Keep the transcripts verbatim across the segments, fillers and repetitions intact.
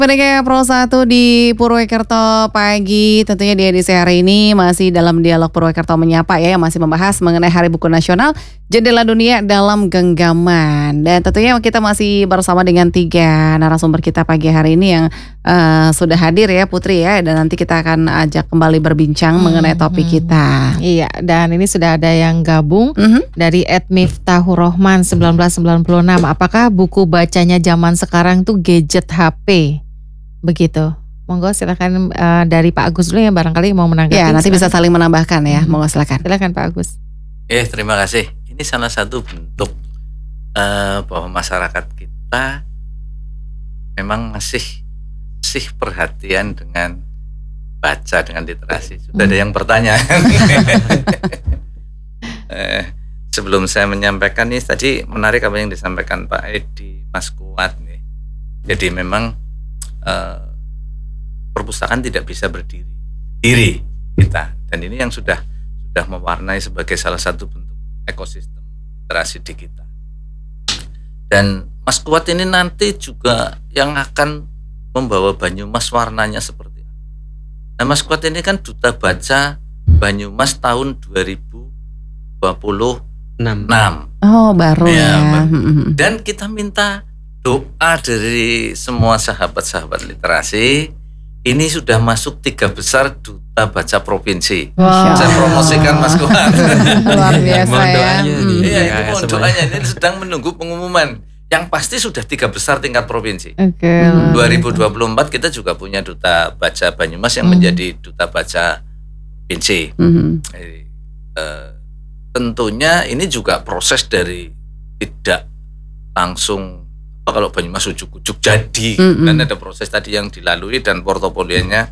Pendengar Pro satu di Purwokerto pagi, tentunya di edisi hari ini masih dalam dialog Purwokerto Menyapa ya, yang masih membahas mengenai Hari Buku Nasional, Jendela Dunia dalam Genggaman. Dan tentunya kita masih bersama dengan tiga narasumber kita pagi hari ini yang uh, sudah hadir ya Putri ya, dan nanti kita akan ajak kembali berbincang hmm, mengenai topik hmm. kita. Iya, dan ini sudah ada yang gabung hmm. dari et Miftahur Rohman seribu sembilan ratus sembilan puluh enam. Apakah buku bacanya zaman sekarang tuh gadget H P? Begitu. Monggo silakan uh, dari Pak Agus dulu yang barangkali mau menanggapi. Ya, nanti silakan. Bisa saling menambahkan ya. Hmm. Monggo silakan. Silakan Pak Agus. Eh, terima kasih. Ini salah satu bentuk uh, bahwa masyarakat kita memang masih masih perhatian dengan baca, dengan literasi. Sudah hmm. ada yang bertanya. eh, sebelum saya menyampaikan ini tadi menarik apa yang disampaikan Pak Edi, Mas Kuat nih. Jadi memang Uh, perpustakaan tidak bisa berdiri diri kita, dan ini yang sudah sudah mewarnai sebagai salah satu bentuk ekosistem literasi di kita. Dan Mas Kuat ini nanti juga yang akan membawa Banyumas warnanya seperti apa. Nah, Mas Kuat ini kan duta baca Banyumas tahun dua ribu dua puluh enam. Oh, baru ya, ya. Dan kita minta doa dari semua sahabat-sahabat literasi. Ini sudah masuk tiga besar duta baca provinsi. Wow. Saya promosikan Mas Kuat. Luar biasa ya. Iya, itu mohon doanya. Ini sedang menunggu pengumuman. Yang pasti sudah tiga besar tingkat provinsi. Okay. dua ribu dua puluh empat kita juga punya duta baca Banyumas yang hmm. menjadi duta baca provinsi. Hmm. Jadi, uh, tentunya ini juga proses dari tidak langsung kalau Banyumas ujuk-ujuk jadi, mm-hmm. dan ada proses tadi yang dilalui dan portofolionya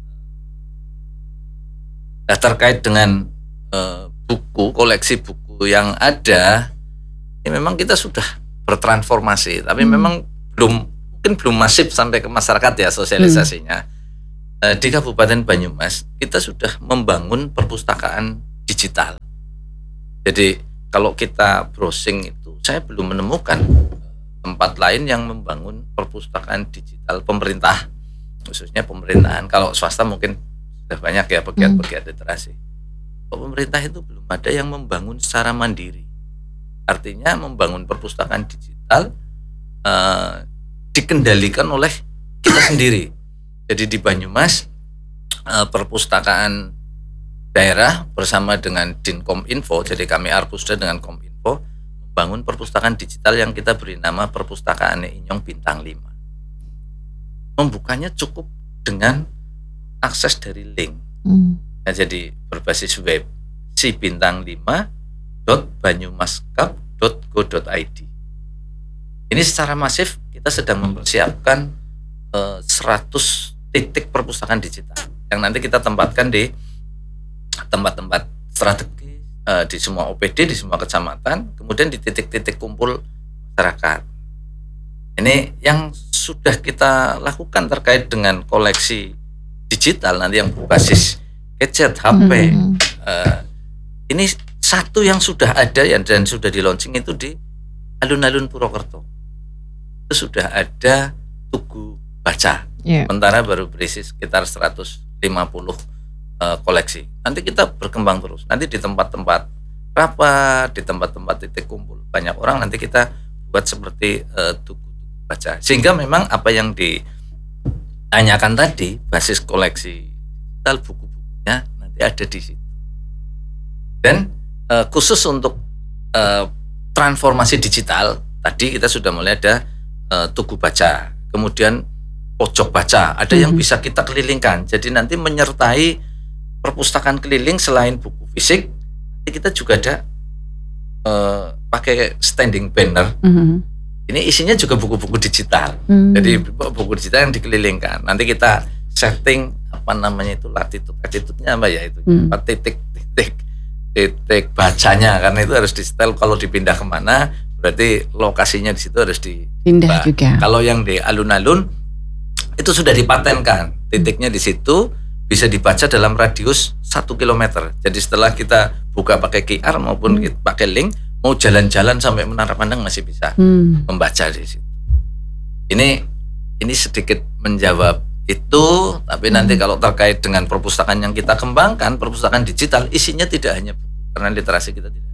nah, terkait dengan uh, buku, koleksi buku yang ada, ya memang kita sudah bertransformasi, tapi mm. memang belum mungkin belum masif sampai ke masyarakat ya sosialisasinya. Mm. Uh, di Kabupaten Banyumas kita sudah membangun perpustakaan digital. Jadi kalau kita browsing itu, saya belum menemukan tempat lain yang membangun perpustakaan digital pemerintah, khususnya pemerintahan. Kalau swasta mungkin sudah banyak ya pegiat-pegiat literasi. Kalau pemerintah itu belum ada yang membangun secara mandiri. Artinya membangun perpustakaan digital uh, dikendalikan oleh kita sendiri. Jadi di Banyumas uh, perpustakaan daerah bersama dengan Dinkominfo, jadi kami Arpusda dengan Kominfo, bangun perpustakaan digital yang kita beri nama Perpustakaan Inyong Bintang lima. Membukanya cukup dengan akses dari link. Hmm. Nah, jadi berbasis web si bintang lima dot banyumaskap dot go dot i d. Ini secara masif kita sedang mempersiapkan uh, seratus titik perpustakaan digital yang nanti kita tempatkan di tempat-tempat strategi, di semua O P D, di semua kecamatan, kemudian di titik-titik kumpul masyarakat. Ini yang sudah kita lakukan terkait dengan koleksi digital nanti yang berbasis gadget, H P. Mm-hmm. Uh, ini satu yang sudah ada ya, dan sudah di launching itu di alun-alun Purwokerto. Itu sudah ada tugu baca. Yeah. Sementara baru berisi sekitar seratus lima puluh koleksi. Nanti kita berkembang terus. Nanti di tempat-tempat rapat, di tempat-tempat titik kumpul banyak orang, nanti kita buat seperti uh, tugu baca. Sehingga memang apa yang ditanyakan tadi, basis koleksi digital, buku-bukunya nanti ada di situ. Dan uh, khusus untuk uh, transformasi digital, tadi kita sudah mulai ada uh, tugu baca, kemudian pojok baca, ada mm-hmm. yang bisa kita kelilingkan. Jadi nanti menyertai perpustakaan keliling selain buku fisik, kita juga ada uh, pakai standing banner. Mm-hmm. Ini isinya juga buku-buku digital. Mm-hmm. Jadi buku digital yang dikelilingkan. Nanti kita setting apa namanya itu latitude, latitude-nya apa ya itu, mm-hmm. titik-titik titik bacanya, karena itu harus di setel. Kalau dipindah kemana, berarti lokasinya di situ harus dipindah juga. Kalau yang di alun-alun itu sudah dipatenkan, titiknya di situ. Bisa dibaca dalam radius satu kilometer. Jadi setelah kita buka pakai Q R maupun hmm. pakai link, mau jalan-jalan sampai Menara Pandang masih bisa hmm. membaca di situ. Ini ini sedikit menjawab itu, tapi hmm. nanti kalau terkait dengan perpustakaan yang kita kembangkan, perpustakaan digital isinya tidak hanya buku, karena literasi kita tidak.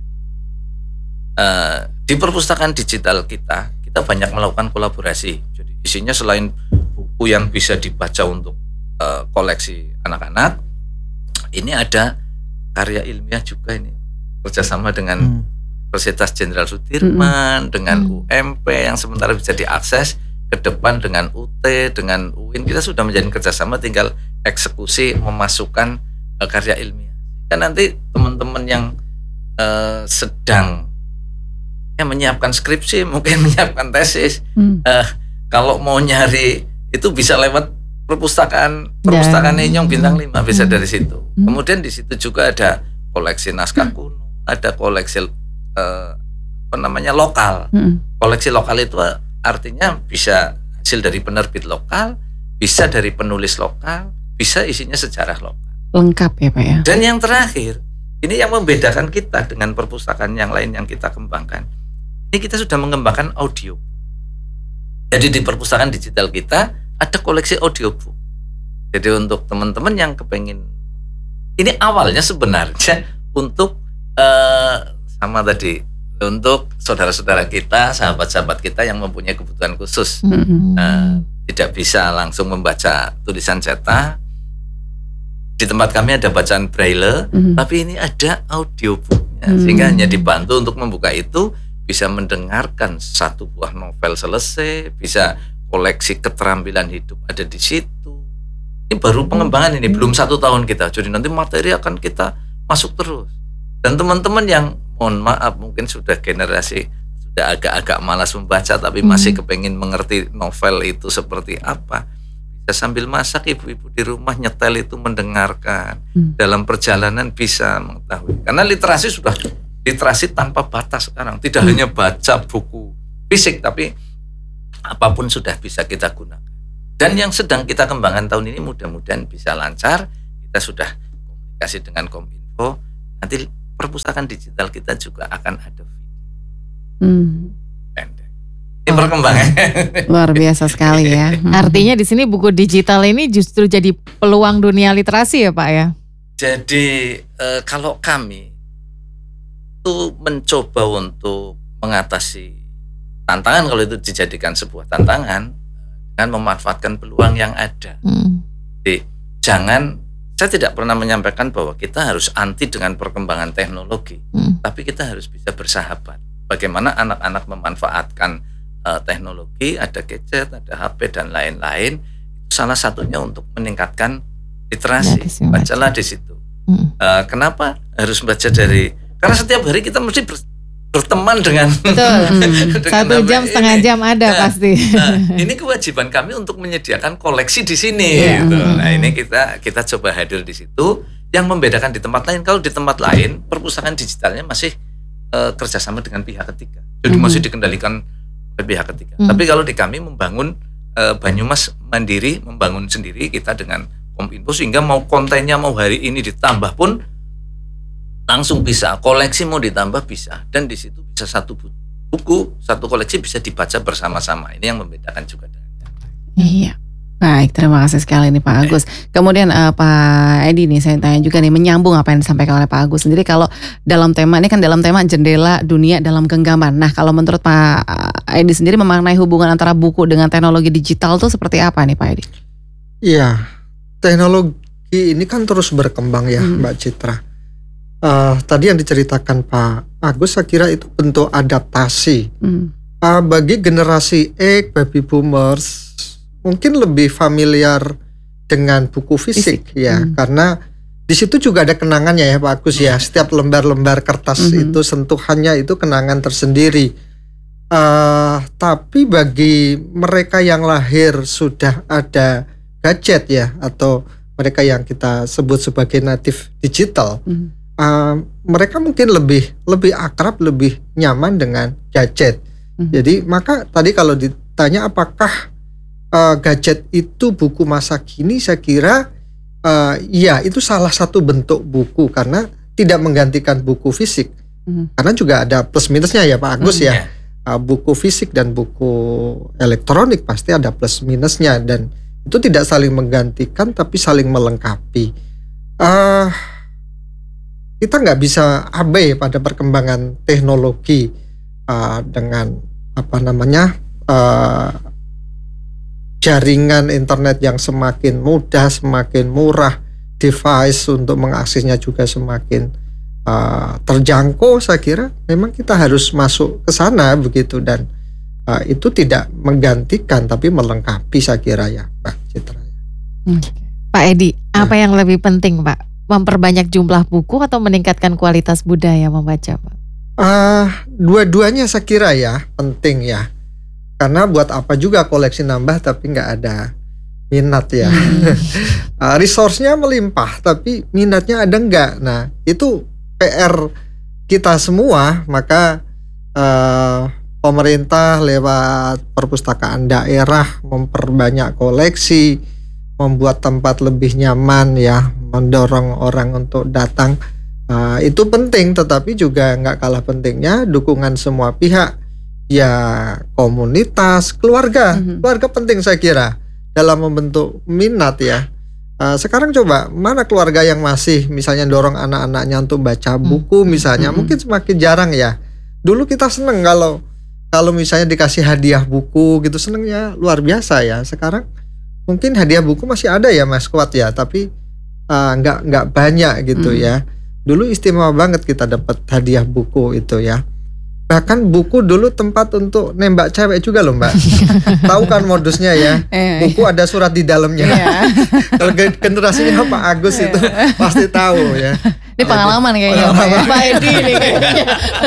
Uh, di perpustakaan digital kita, kita banyak melakukan kolaborasi. Jadi isinya selain buku yang bisa dibaca untuk uh, koleksi anak-anak, ini ada karya ilmiah juga ini, kerjasama dengan hmm. Universitas Jenderal Sudirman, hmm. dengan hmm. U M P yang sementara bisa diakses. Ke depan dengan U T, dengan U I N, kita sudah menjalin kerjasama, tinggal eksekusi memasukkan uh, karya ilmiah. Dan nanti teman-teman yang uh, sedang ya, menyiapkan skripsi, mungkin menyiapkan tesis, hmm. uh, kalau mau nyari itu bisa lewat perpustakaan perpustakaan Inyong Bintang lima, bisa hmm. dari situ. Hmm. Kemudian di situ juga ada koleksi naskah kuno, ada koleksi uh, apa namanya lokal. Hmm. Koleksi lokal itu artinya bisa hasil dari penerbit lokal, bisa dari penulis lokal, bisa isinya sejarah lokal. Lengkap ya Pak ya. Dan yang terakhir, ini yang membedakan kita dengan perpustakaan yang lain yang kita kembangkan. Ini kita sudah mengembangkan audio. Jadi di perpustakaan digital kita ada koleksi audiobook. Jadi untuk teman-teman yang kepengen, ini awalnya sebenarnya untuk uh, sama tadi, untuk saudara-saudara kita, sahabat-sahabat kita yang mempunyai kebutuhan khusus, mm-hmm. uh, tidak bisa langsung membaca tulisan cetak. Di tempat kami ada bacaan braille, mm-hmm. tapi ini ada audiobooknya, mm-hmm. sehingga hanya dibantu untuk membuka itu, bisa mendengarkan satu buah novel selesai, bisa koleksi keterampilan hidup ada di situ. Ini baru pengembangan ini, belum satu tahun kita, jadi nanti materi akan kita masuk terus. Dan teman-teman yang mohon maaf mungkin sudah generasi sudah agak-agak malas membaca tapi hmm. masih kepengin mengerti novel itu seperti apa, bisa sambil masak ibu-ibu di rumah nyetel itu mendengarkan, hmm. dalam perjalanan bisa mengetahui, karena literasi sudah literasi tanpa batas sekarang, tidak hmm. hanya baca buku fisik tapi apapun sudah bisa kita gunakan. Dan yang sedang kita kembangkan tahun ini mudah-mudahan bisa lancar, kita sudah komunikasi dengan Kominfo, nanti perpustakaan digital kita juga akan ada video hmm. pendek. Ini oh. perkembangan luar biasa sekali ya. Artinya di sini buku digital ini justru jadi peluang dunia literasi ya Pak ya. Jadi eh, kalau kami itu mencoba untuk mengatasi tantangan, kalau itu dijadikan sebuah tantangan dengan memanfaatkan peluang yang ada. Hmm. Jadi jangan, saya tidak pernah menyampaikan bahwa kita harus anti dengan perkembangan teknologi, hmm. tapi kita harus bisa bersahabat. Bagaimana anak-anak memanfaatkan uh, teknologi, ada gadget, ada H P dan lain-lain. Itu salah satunya untuk meningkatkan literasi. Ya, bacalah di situ. Hmm. Uh, kenapa harus baca dari? Karena setiap hari kita mesti ber, berteman dengan, dengan satu jam ini. Setengah jam ada nah, pasti. Nah, ini kewajiban kami untuk menyediakan koleksi di sini. Yeah. Gitu. Nah ini kita kita coba hadir di situ. Yang membedakan di tempat lain, kalau di tempat lain perpustakaan digitalnya masih uh, kerjasama dengan pihak ketiga, jadi mm-hmm. masih dikendalikan oleh pihak ketiga. Mm-hmm. Tapi kalau di kami membangun uh, Banyumas mandiri, membangun sendiri kita dengan Kominfo, sehingga mau kontennya mau hari ini ditambah pun langsung bisa, koleksi mau ditambah bisa, dan di situ bisa satu buku, satu koleksi bisa dibaca bersama-sama. Ini yang membedakan juga dengan yang lain. Iya, baik, terima kasih sekali nih Pak Agus. Kemudian uh, Pak Edi nih, saya tanya juga nih, menyambung apa yang disampaikan oleh Pak Agus sendiri. Kalau dalam tema ini kan dalam tema jendela dunia dalam genggaman. Nah, kalau menurut Pak Edi sendiri memaknai hubungan antara buku dengan teknologi digital itu seperti apa nih Pak Edi? Iya, teknologi ini kan terus berkembang ya hmm. Mbak Citra. Uh, tadi yang diceritakan Pak Agus, saya kira itu bentuk adaptasi. Hmm. Uh, bagi generasi X, baby boomers, mungkin lebih familiar dengan buku fisik, fisik. ya, hmm. karena di situ juga ada kenangannya ya Pak Agus ya. Setiap lembar-lembar kertas hmm. itu sentuhannya itu kenangan tersendiri. Uh, tapi bagi mereka yang lahir sudah ada gadget ya, atau mereka yang kita sebut sebagai native digital. Hmm. Uh, mereka mungkin lebih lebih akrab, lebih nyaman dengan gadget. Mm-hmm. Jadi maka tadi kalau ditanya apakah uh, gadget itu buku masa kini, saya kira uh, ya itu salah satu bentuk buku karena tidak menggantikan buku fisik. Mm-hmm. Karena juga ada plus minusnya ya Pak Agus mm-hmm. ya. Uh, buku fisik dan buku elektronik pasti ada plus minusnya, dan Itu tidak saling menggantikan tapi saling melengkapi. Uh, kita nggak bisa abai pada perkembangan teknologi uh, dengan apa namanya uh, jaringan internet yang semakin mudah, semakin murah, device untuk mengaksesnya juga semakin uh, terjangkau. Saya kira memang kita harus masuk ke sana begitu, dan uh, itu tidak menggantikan tapi melengkapi, saya kira ya, Mbak Citra. Hmm. Pak Edi, ya. Apa yang lebih penting, Pak? Memperbanyak jumlah buku atau meningkatkan kualitas budaya membaca, Pak? Uh, dua-duanya saya kira ya penting ya. Karena buat apa juga koleksi nambah tapi nggak ada minat ya. Hmm. uh, resource-nya melimpah tapi minatnya ada nggak? Nah itu P R kita semua. Maka uh, pemerintah lewat perpustakaan daerah memperbanyak koleksi, membuat tempat lebih nyaman ya, mendorong orang untuk datang. Uh, itu penting, tetapi juga nggak kalah pentingnya dukungan semua pihak. Ya komunitas, keluarga, mm-hmm. keluarga penting saya kira dalam membentuk minat ya. Uh, sekarang coba mana keluarga yang masih misalnya dorong anak-anaknya untuk baca buku misalnya, mm-hmm. mungkin semakin jarang ya. Dulu kita seneng kalau kalau misalnya dikasih hadiah buku gitu, senengnya luar biasa ya. Sekarang mungkin hadiah buku masih ada ya Mas Kuat ya, tapi uh, nggak nggak banyak gitu mm. ya. Dulu istimewa banget kita dapat hadiah buku itu ya. Bahkan buku dulu tempat untuk nembak cewek juga loh Mbak. Tahu kan modusnya ya. Buku ada surat di dalamnya. Kalau generasinya Pak Agus itu pasti tahu ya. Ini pengalaman kayaknya pengalaman. Pak Edi ini kayaknya.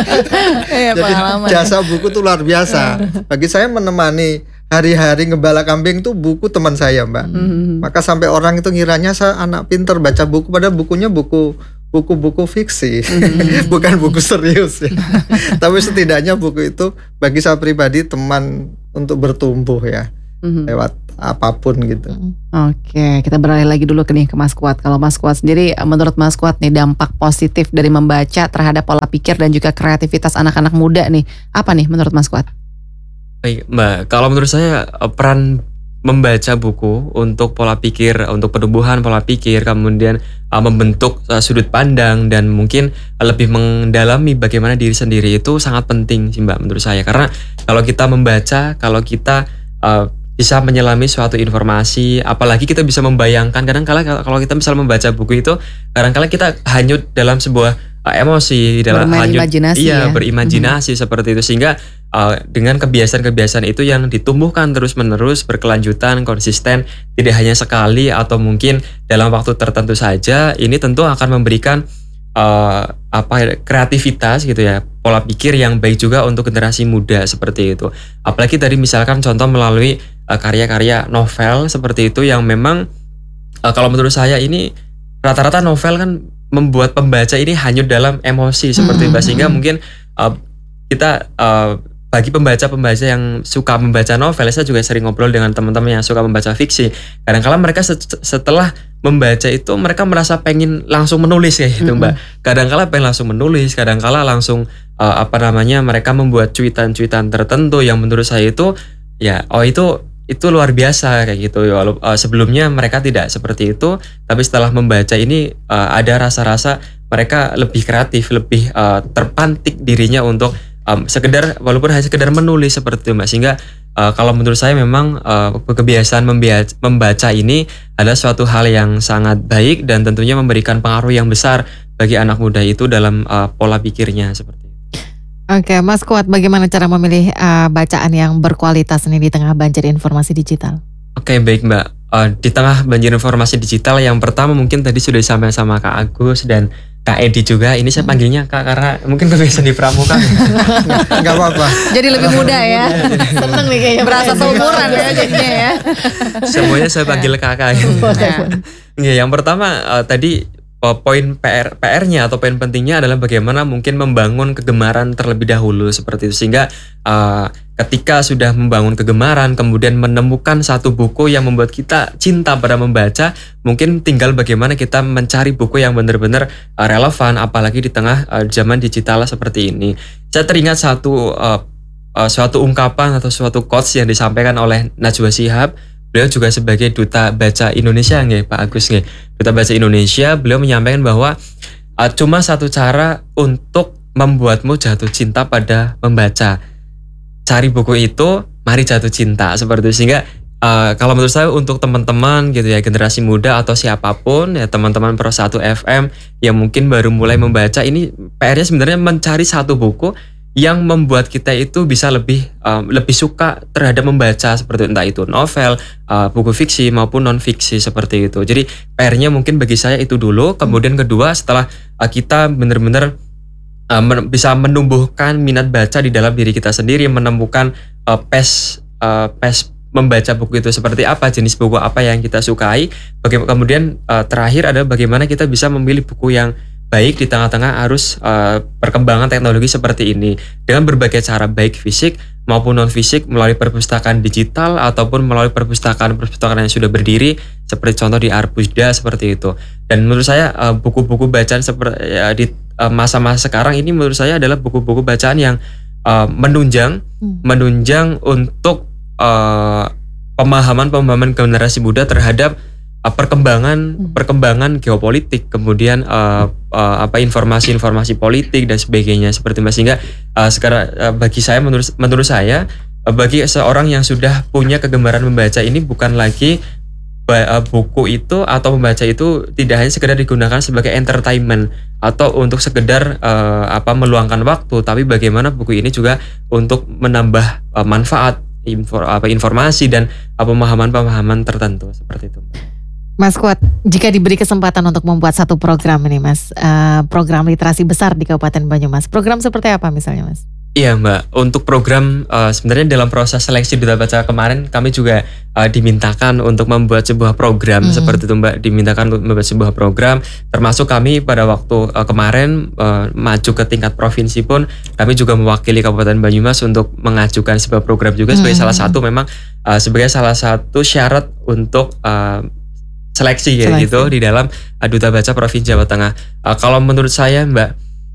Iya, jadi pengalaman. Jasa buku tuh luar biasa. Bagi saya menemani hari-hari ngembala kambing tuh buku teman saya Mbak. Mm-hmm. Maka sampai orang itu ngiranya saya anak pinter baca buku, padahal bukunya buku buku-buku fiksi, mm-hmm. bukan buku serius ya. Tapi setidaknya buku itu bagi saya pribadi teman untuk bertumbuh ya, mm-hmm. lewat apapun gitu. Oke, kita beralih lagi dulu ke nih ke Mas Kuat. Kalau Mas Kuat sendiri, menurut Mas Kuat nih dampak positif dari membaca terhadap pola pikir dan juga kreativitas anak-anak muda nih, apa nih menurut Mas Kuat? Baik Mbak, kalau menurut saya peran membaca buku untuk pola pikir, untuk penumbuhan pola pikir, kemudian uh, membentuk uh, sudut pandang dan mungkin uh, lebih mendalami bagaimana diri sendiri itu sangat penting sih Mbak menurut saya. Karena kalau kita membaca, kalau kita uh, bisa menyelami suatu informasi, apalagi kita bisa membayangkan, kadang-kala kalau kita misal membaca buku itu, kadang-kala kita hanyut dalam sebuah uh, emosi, dalam hanyut, iya, ya? berimajinasi mm-hmm. seperti itu, sehingga Uh, dengan kebiasaan-kebiasaan itu yang ditumbuhkan terus-menerus, berkelanjutan, konsisten, tidak hanya sekali atau mungkin dalam waktu tertentu saja, ini tentu akan memberikan uh, apa kreativitas gitu ya, pola pikir yang baik juga untuk generasi muda seperti itu. Apalagi tadi misalkan contoh melalui uh, karya-karya novel seperti itu yang memang uh, kalau menurut saya ini rata-rata novel kan membuat pembaca ini hanyut dalam emosi seperti itu, mm-hmm. sehingga mungkin uh, kita uh, bagi pembaca-pembaca yang suka membaca novel, saya juga sering ngobrol dengan teman-teman yang suka membaca fiksi. Kadang-kala mereka setelah membaca itu mereka merasa pengen langsung menulis kayak gitu, mm-hmm. Mbak. Kadang-kala pengen langsung menulis, kadang-kala langsung uh, apa namanya mereka membuat cuitan-cuitan tertentu yang menurut saya itu ya oh itu itu luar biasa kayak gitu. Walau uh, sebelumnya mereka tidak seperti itu, tapi setelah membaca ini uh, ada rasa-rasa mereka lebih kreatif, lebih uh, terpantik dirinya untuk Um, sekedar walaupun hanya sekedar menulis seperti itu Mbak, sehingga uh, kalau menurut saya memang uh, kebiasaan membaca, membaca ini adalah suatu hal yang sangat baik dan tentunya memberikan pengaruh yang besar bagi anak muda itu dalam uh, pola pikirnya seperti itu. Oke, Mas Kuat, bagaimana cara memilih uh, bacaan yang berkualitas ini di tengah banjir informasi digital? Oke, baik Mbak. Uh, di tengah banjir informasi digital, yang pertama mungkin tadi sudah disampaikan sama Kak Agus dan Kak Edi juga. Ini saya panggilnya Kak karena mungkin kebiasaan di pramuka. Gak apa-apa. Jadi lebih muda ya. Seneng nih kayaknya, berasa seumuran ya jadinya ya. Semuanya saya panggil Kakak. Ya, yang pertama uh, tadi poin P R P R-nya atau poin pentingnya adalah bagaimana mungkin membangun kegemaran terlebih dahulu seperti itu, sehingga uh, ketika sudah membangun kegemaran kemudian menemukan satu buku yang membuat kita cinta pada membaca, mungkin tinggal bagaimana kita mencari buku yang benar-benar uh, relevan apalagi di tengah uh, zaman digital seperti ini. Saya teringat satu uh, uh, suatu ungkapan atau suatu quotes yang disampaikan oleh Najwa Shihab beliau juga sebagai Duta Baca Indonesia nggih Pak Agus nggih. Duta Baca Indonesia, beliau menyampaikan bahwa uh, cuma satu cara untuk membuatmu jatuh cinta pada membaca. Cari buku itu, mari jatuh cinta seperti itu. Sehingga uh, kalau menurut saya untuk teman-teman gitu ya, generasi muda atau siapapun ya, teman-teman Pro satu F M yang mungkin baru mulai membaca, ini P R-nya sebenarnya mencari satu buku yang membuat kita itu bisa lebih uh, lebih suka terhadap membaca, seperti entah itu novel, uh, buku fiksi maupun non fiksi seperti itu. Jadi P R-nya mungkin bagi saya itu dulu. Kemudian kedua, setelah uh, kita benar-benar uh, men- bisa menumbuhkan minat baca di dalam diri kita sendiri, menemukan uh, pes uh, pes membaca buku itu seperti apa, jenis buku apa yang kita sukai. Baga- kemudian uh, terakhir adalah bagaimana kita bisa memilih buku yang baik di tengah-tengah arus uh, perkembangan teknologi seperti ini, dengan berbagai cara, baik fisik maupun non fisik, melalui perpustakaan digital ataupun melalui perpustakaan-perpustakaan yang sudah berdiri, seperti contoh di Arbusda seperti itu. Dan menurut saya uh, buku-buku bacaan seperti ya, di uh, masa-masa sekarang ini menurut saya adalah buku-buku bacaan yang uh, menunjang hmm. menunjang untuk uh, pemahaman-pemahaman generasi muda terhadap Uh, perkembangan hmm. perkembangan geopolitik, kemudian uh, uh, apa informasi-informasi politik dan sebagainya seperti itu. Sehingga uh, sekarang uh, bagi saya menurut menurut saya uh, bagi seorang yang sudah punya kegemaran membaca ini bukan lagi uh, buku itu atau membaca itu tidak hanya sekedar digunakan sebagai entertainment atau untuk sekedar uh, apa meluangkan waktu, tapi bagaimana buku ini juga untuk menambah uh, manfaat info, apa informasi dan uh, pemahaman-pemahaman tertentu seperti itu. Mas Kuat, jika diberi kesempatan untuk membuat satu program ini Mas, uh, program literasi besar di Kabupaten Banyumas, program seperti apa misalnya Mas? Iya Mbak, untuk program uh, sebenarnya dalam proses seleksi Duta Baca kemarin kami juga uh, dimintakan untuk membuat sebuah program hmm. seperti itu Mbak, dimintakan untuk membuat sebuah program, termasuk kami pada waktu uh, kemarin uh, maju ke tingkat provinsi pun kami juga mewakili Kabupaten Banyumas untuk mengajukan sebuah program juga sebagai hmm. salah satu memang uh, sebagai salah satu syarat untuk uh, seleksi ya seleksi. gitu di dalam uh, Duta Baca Provinsi Jawa Tengah. Uh, kalau menurut saya Mbak,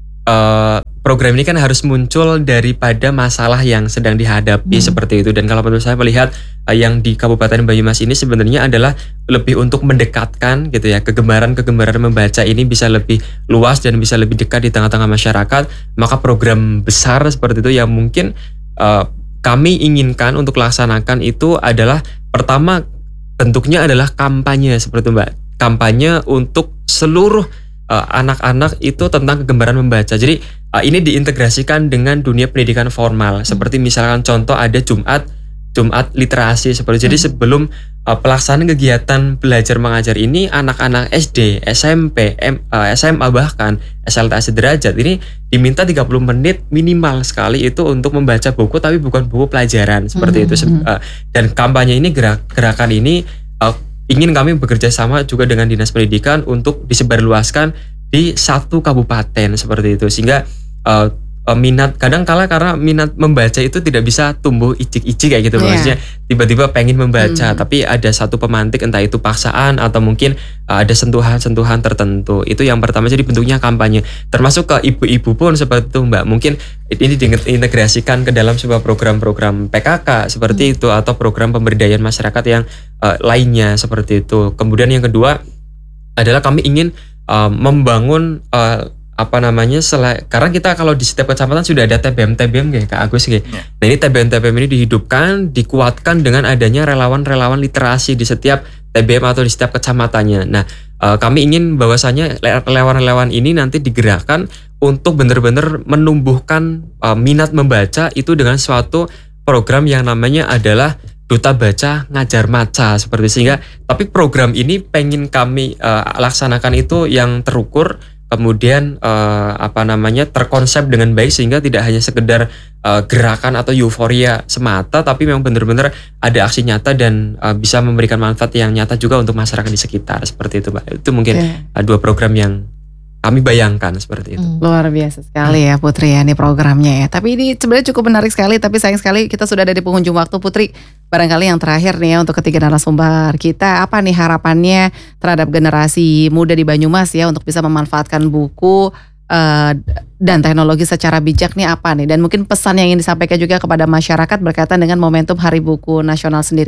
uh, program ini kan harus muncul daripada masalah yang sedang dihadapi hmm. seperti itu. Dan kalau menurut saya melihat uh, yang di Kabupaten Banyumas ini sebenarnya adalah lebih untuk mendekatkan gitu ya, kegemaran-kegemaran membaca ini bisa lebih luas dan bisa lebih dekat di tengah-tengah masyarakat. Maka program besar seperti itu yang mungkin uh, kami inginkan untuk laksanakan itu adalah pertama, bentuknya adalah kampanye seperti itu Mbak. Kampanye untuk seluruh uh, anak-anak itu tentang kegemaran membaca. Jadi uh, ini diintegrasikan dengan dunia pendidikan formal. Hmm. Seperti misalkan contoh ada Jumat Jumat literasi seperti. Jadi hmm. sebelum uh, pelaksanaan kegiatan belajar mengajar ini, anak-anak S D, S M P, M, uh, S M A bahkan S L T A sederajat ini diminta tiga puluh menit minimal sekali itu untuk membaca buku, tapi bukan buku pelajaran seperti hmm. itu. Uh, dan kampanye ini gerak, gerakan ini uh, ingin kami bekerja sama juga dengan Dinas Pendidikan untuk disebarluaskan di satu kabupaten seperti itu, sehingga uh, minat kadang kala karena minat membaca itu tidak bisa tumbuh icik-icik kayak gitu, yeah. maksudnya tiba-tiba pengen membaca hmm. tapi ada satu pemantik, entah itu paksaan atau mungkin uh, ada sentuhan-sentuhan tertentu. Itu yang pertama, jadi bentuknya kampanye, termasuk ke ibu-ibu pun seperti itu Mbak. Mungkin ini diintegrasikan ke dalam sebuah program-program P K K seperti hmm. itu, atau program pemberdayaan masyarakat yang uh, lainnya seperti itu. Kemudian yang kedua adalah kami ingin uh, membangun uh, apa namanya, sel- karena kita kalau di setiap kecamatan sudah ada T B M T B M kayak Kak Agus kayak. Ya. Nah ini T B M T B M ini dihidupkan, dikuatkan dengan adanya relawan-relawan literasi di setiap T B M atau di setiap kecamatannya. Nah uh, kami ingin bahwasanya relawan-relawan ini nanti digerakkan untuk benar-benar menumbuhkan uh, minat membaca itu dengan suatu program yang namanya adalah Duta Baca Ngajar Maca seperti. Sehingga tapi program ini pengen kami uh, laksanakan itu yang terukur, kemudian uh, apa namanya terkonsep dengan baik, sehingga tidak hanya sekedar uh, gerakan atau euforia semata, tapi memang benar-benar ada aksi nyata dan uh, bisa memberikan manfaat yang nyata juga untuk masyarakat di sekitar seperti itu Mbak. Itu mungkin okay. uh, dua program yang kami bayangkan seperti itu. Luar biasa sekali ya Putri ya, ini programnya ya. Tapi ini sebenarnya cukup menarik sekali, tapi sayang sekali kita sudah ada di penghujung waktu. Putri, barangkali yang terakhir nih ya untuk ketiga narasumber kita, apa nih harapannya terhadap generasi muda di Banyumas ya untuk bisa memanfaatkan buku uh, dan teknologi secara bijak nih apa nih? Dan mungkin pesan yang ingin disampaikan juga kepada masyarakat berkaitan dengan momentum Hari Buku Nasional sendiri.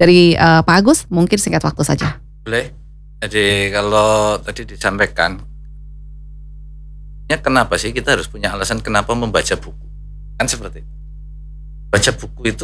Dari uh, Pak Agus, mungkin singkat waktu saja. Boleh. Jadi kalau tadi disampaikan, ya kenapa sih kita harus punya alasan kenapa membaca buku? Kan seperti itu. Baca buku itu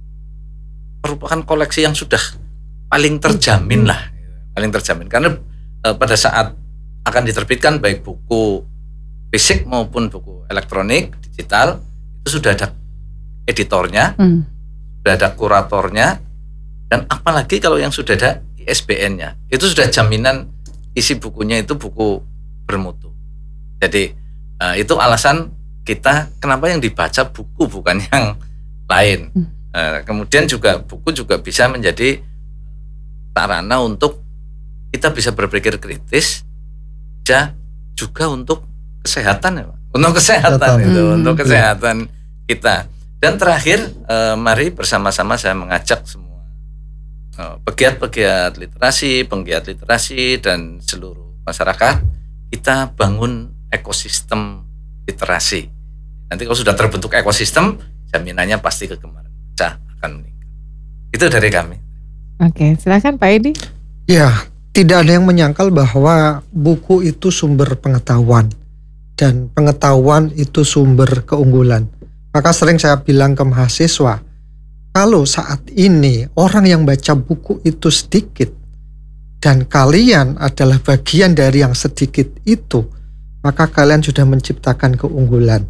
merupakan koleksi yang sudah paling terjamin lah, paling terjamin. Karena e, pada saat akan diterbitkan baik buku fisik maupun buku elektronik, digital, itu sudah ada editornya, hmm. sudah ada kuratornya, dan apalagi kalau yang sudah ada I S B N-nya, itu sudah jaminan isi bukunya itu buku bermutu. Jadi uh, itu alasan kita kenapa yang dibaca buku bukan yang lain. Hmm. Uh, kemudian juga buku juga bisa menjadi sarana untuk kita bisa berpikir kritis, ya juga untuk kesehatan ya Pak. Untuk kesehatan Betul. itu, Hmm. untuk kesehatan kita. Dan terakhir, uh, mari bersama-sama saya mengajak semua pegiat-pegiat literasi, penggiat literasi dan seluruh masyarakat, kita bangun ekosistem literasi. Nanti kalau sudah terbentuk ekosistem, jaminannya pasti kegemaran baca akan meningkat. Itu dari kami. Oke, silakan Pak Edi. Ya, tidak ada yang menyangkal bahwa buku itu sumber pengetahuan dan pengetahuan itu sumber keunggulan. Maka sering saya bilang ke mahasiswa, kalau saat ini orang yang baca buku itu sedikit dan kalian adalah bagian dari yang sedikit itu, maka kalian sudah menciptakan keunggulan.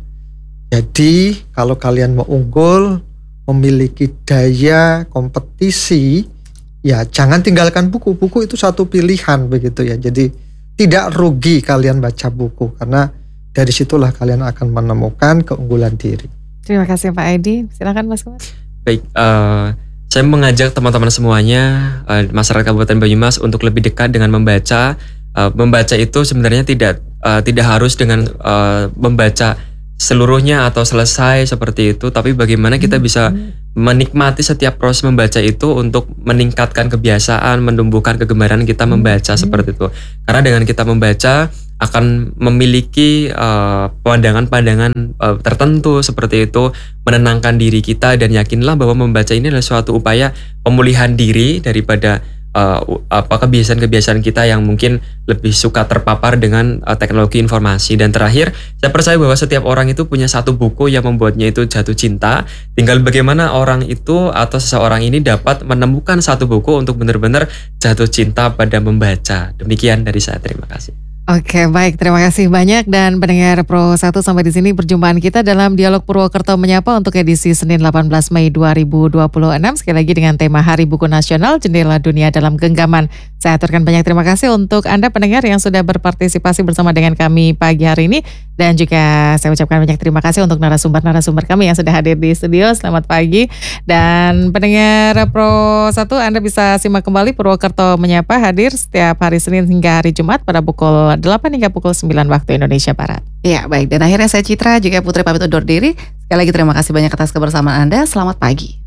Jadi kalau kalian mau unggul, memiliki daya kompetisi, ya jangan tinggalkan buku. Buku itu satu pilihan begitu ya. Jadi tidak rugi kalian baca buku karena dari situlah kalian akan menemukan keunggulan diri. Terima kasih Pak Edi. Silakan Mas Kumas. Baik, uh, saya mengajak teman-teman semuanya, uh, masyarakat Kabupaten Banyumas untuk lebih dekat dengan membaca. Uh, membaca itu sebenarnya tidak uh, tidak harus dengan uh, membaca seluruhnya atau selesai seperti itu, tapi bagaimana kita bisa menikmati setiap proses membaca itu untuk meningkatkan kebiasaan, menumbuhkan kegemaran kita membaca seperti itu. Karena dengan kita membaca akan memiliki uh, pandangan-pandangan uh, tertentu seperti itu, menenangkan diri kita, dan yakinlah bahwa membaca ini adalah suatu upaya pemulihan diri daripada uh, apa kebiasaan-kebiasaan kita yang mungkin lebih suka terpapar dengan uh, teknologi informasi. Dan terakhir, saya percaya bahwa setiap orang itu punya satu buku yang membuatnya itu jatuh cinta. Tinggal bagaimana orang itu atau seseorang ini dapat menemukan satu buku untuk benar-benar jatuh cinta pada membaca. Demikian dari saya, terima kasih. Oke, baik, terima kasih banyak, dan pendengar Pro satu, sampai di sini perjumpaan kita dalam Dialog Purwokerto Menyapa untuk edisi Senin delapan belas Mei dua ribu dua puluh enam, sekali lagi dengan tema Hari Buku Nasional, Jendela Dunia dalam Genggaman. Saya aturkan banyak terima kasih untuk Anda pendengar yang sudah berpartisipasi bersama dengan kami pagi hari ini, dan juga saya ucapkan banyak terima kasih untuk narasumber-narasumber kami yang sudah hadir di studio. Selamat pagi, dan pendengar Pro satu, Anda bisa simak kembali Purwokerto Menyapa hadir setiap hari Senin hingga hari Jumat pada pukul delapan hingga pukul sembilan waktu Indonesia Barat. Ya, baik. Dan akhirnya saya Citra juga Putri pamit undur diri. Sekali lagi terima kasih banyak atas kebersamaan Anda. Selamat pagi.